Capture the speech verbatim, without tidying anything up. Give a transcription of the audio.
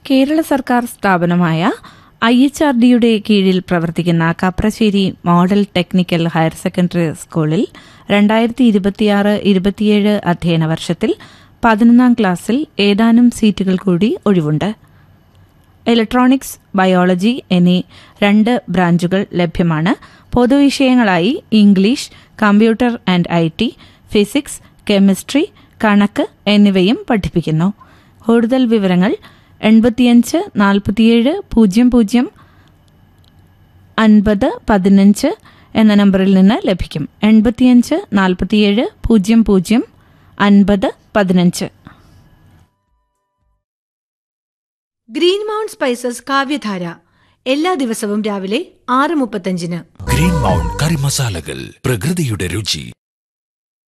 കേരള സർക്കാർ സ്ഥാപനമായ I H R ഡിയുടെ കീഴിൽ പ്രവർത്തിക്കുന്ന Kaprassery model technical higher secondary സ്കൂളിൽ രണ്ടായിരത്തി ഇരുപത്തിയാറ് ഇരുപത്തിയേഴ് അധ്യയന വർഷത്തിൽ പതിനൊന്നാം ക്ലാസ്സിൽ ഏതാനും സീറ്റുകൾ കൂടി ഒഴിവുണ്ട്. ഇലക്ട്രോണിക്സ്, ബയോളജി എന്നീ രണ്ട് ബ്രാഞ്ചുകൾ ലഭ്യമാണ്. പൊതുവിഷയങ്ങളായി English, computer and I T, physics, chemistry, കണക്ക് എന്നിവയും പഠിപ്പിക്കുന്നു. കൂടുതൽ വിവരങ്ങൾ എൺപത്തിയഞ്ച് നാൽപ്പത്തിയേഴ് പൂജ്യം പൂജ്യം അൻപത് പതിനഞ്ച് എന്ന നമ്പറിൽ നിന്ന് ലഭിക്കും. എൺപത്തിയഞ്ച് നാൽപ്പത്തിയേഴ് പൂജ്യം പൂജ്യം അൻപത് പതിനഞ്ച്. ഗ്രീൻ മൗണ്ട് സ്പൈസസ് കാവ്യധാര എല്ലാ ദിവസവും രാവിലെ ആറ് മുപ്പത്തഞ്ചിന്. ഗ്രീൻ മൗണ്ട് കറി മസാലകൾ, പ്രകൃതിയുടെ രുചി.